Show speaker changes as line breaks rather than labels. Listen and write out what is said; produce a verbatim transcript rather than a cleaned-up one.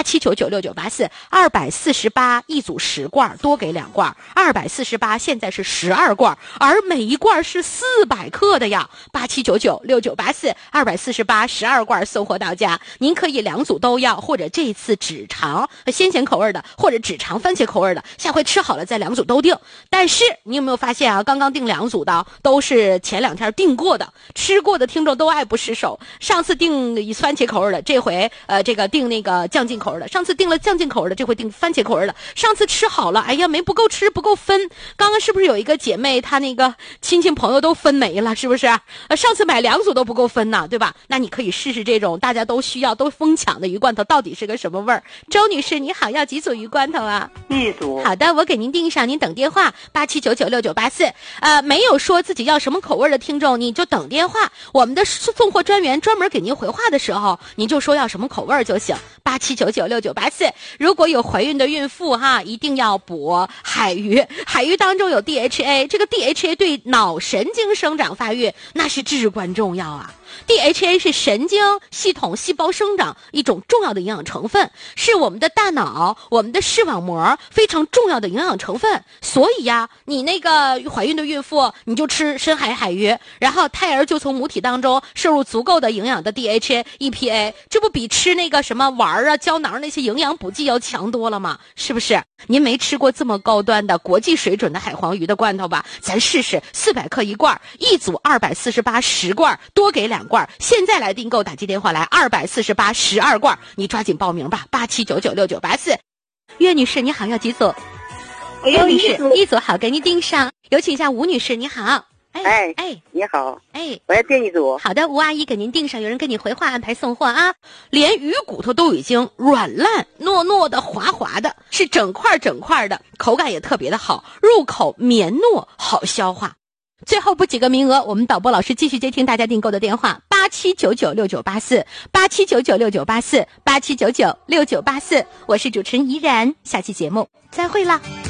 七九九六九八四，二百四十八一组十罐，多给两罐，二百四十八现在是十二罐，而每一罐是四百克的呀。八七九九六九八四，二百四十八十二罐送货到家，您可以两组都要，或者这次只尝鲜咸口味的，或者只尝番茄口味的，下回吃好了再两组都订。但是你有没有发现啊，刚刚订两组的都是前两天订过的，吃过的听众都爱不释手。上次订番茄口味的，这回呃这个订那个酱劲口味的，上次订了酱劲口味的，这回订番茄口味的。上次吃好了，哎呀没不够吃不够分。刚刚是不是有一个姐妹她那个亲戚朋友都分没了，是不是？呃上次买两组都不够分呢，对吧？那你可以试试这种大家都需要都疯抢的鱼罐头到底是个什么味儿。周女士你好，要几组鱼罐头啊？
一组。
好的，我给您订上，您等电话八七九九六九八四。呃没有说自己要什么口味的听众，你就等电话，我们的送货专员专门给您回话的时候，您就说要什么口味就行。八七九九六九八四。如果有怀孕的孕妇哈，一定要补海鱼，海鱼当中有 D H A， 这个 D H A 对脑神经生长发育那是至关重要啊。D H A 是神经系统细胞生长一种重要的营养成分，是我们的大脑我们的视网膜非常重要的营养成分。所以呀，你那个怀孕的孕妇你就吃深海海鱼，然后胎儿就从母体当中摄入足够的营养的 D H A、E P A， 这不比吃那个什么丸啊胶囊那些营养补剂要强多了吗？是不是？您没吃过这么高端的国际水准的海黄鱼的罐头吧？咱试试，四百克一罐，一组二百四十八十罐，多给两罐。现在来订购，打击电话来二百四十八十二罐，你抓紧报名吧。八七九九六九八四。岳女士你好，要几组？岳女士一组，好，给您订上。有请一下吴女士，你好。
哎哎，你好，
哎，
我要订一组。
好的，吴阿姨给您订上，有人跟你回话安排送货啊。连鱼骨头都已经软烂糯糯的滑滑的，是整块整块的，口感也特别的好，入口绵糯好消化。最后不几个名额，我们导播老师继续接听大家订购的电话，八七九九六九八四，八七九九六九八四，八七九九六九八四。我是主持人怡然，下期节目再会啦。